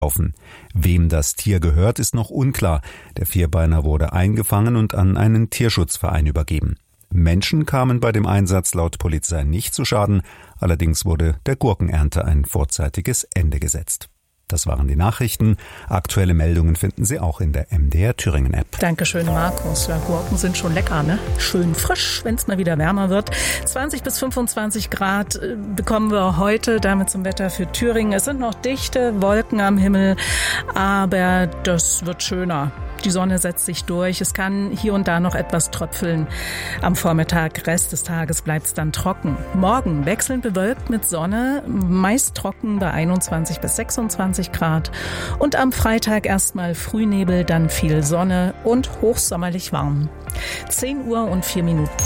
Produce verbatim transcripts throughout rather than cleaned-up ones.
laufen. Wem das Tier gehört, ist noch unklar. Der Vierbeiner wurde eingefangen und an einen Tierschutzverein übergeben. Menschen kamen bei dem Einsatz laut Polizei nicht zu Schaden, allerdings wurde der Gurkenernte ein vorzeitiges Ende gesetzt. Das waren die Nachrichten. Aktuelle Meldungen finden Sie auch in der M D R Thüringen App. Dankeschön, Markus. Ja, Gurken sind schon lecker, ne? Schön frisch, wenn es mal wieder wärmer wird. zwanzig bis fünfundzwanzig Grad bekommen wir heute damit zum Wetter für Thüringen. Es sind noch dichte Wolken am Himmel, aber das wird schöner. Die Sonne setzt sich durch. Es kann hier und da noch etwas tröpfeln. Am Vormittag, Rest des Tages, bleibt es dann trocken. Morgen wechselnd bewölkt mit Sonne, meist trocken bei einundzwanzig bis sechsundzwanzig Grad. Und am Freitag erstmal Frühnebel, dann viel Sonne und hochsommerlich warm. zehn Uhr und vier Minuten.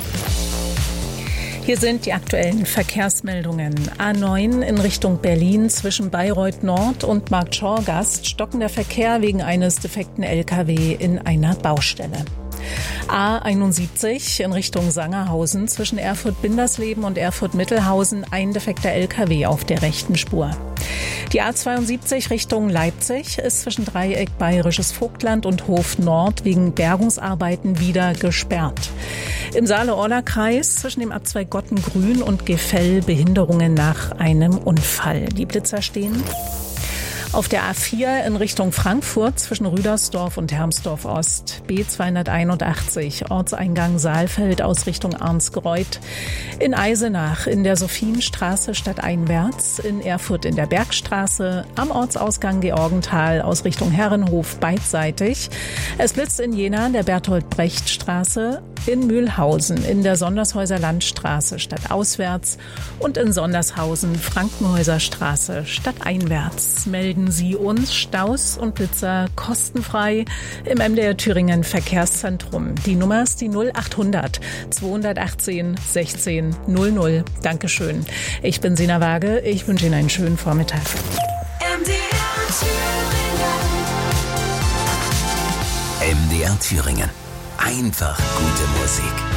Hier sind die aktuellen Verkehrsmeldungen. A neun in Richtung Berlin zwischen Bayreuth Nord und Marktschorgast stockender Verkehr wegen eines defekten L K W in einer Baustelle. A einundsiebzig in Richtung Sangerhausen zwischen Erfurt-Bindersleben und Erfurt-Mittelhausen ein defekter L K W auf der rechten Spur. Die A zweiundsiebzig Richtung Leipzig ist zwischen Dreieck Bayerisches Vogtland und Hof Nord wegen Bergungsarbeiten wieder gesperrt. Im Saale-Orla-Kreis zwischen dem Abzweig Gottengrün und Gefell Behinderungen nach einem Unfall. Die Blitzer stehen. Auf der A vier in Richtung Frankfurt zwischen Rüdersdorf und Hermsdorf Ost, B zweihunderteinundachtzig, Ortseingang Saalfeld aus Richtung Arnsgreuth, in Eisenach in der Sophienstraße stadteinwärts, in Erfurt in der Bergstraße, am Ortsausgang Georgenthal aus Richtung Herrenhof beidseitig. Es blitzt in Jena in der Bertolt-Brecht-Straße, in Mühlhausen in der Sondershäuser Landstraße stadtauswärts und in Sondershausen Frankenhäuser Straße stadteinwärts. Melden Sie uns Staus und Blitzer kostenfrei im M D R Thüringen Verkehrszentrum. Die Nummer ist die null achthundert zweihundertachtzehn sechzehn null null. Dankeschön. Ich bin Sina Waage. Ich wünsche Ihnen einen schönen Vormittag. M D R Thüringen. M D R Thüringen. Einfach gute Musik.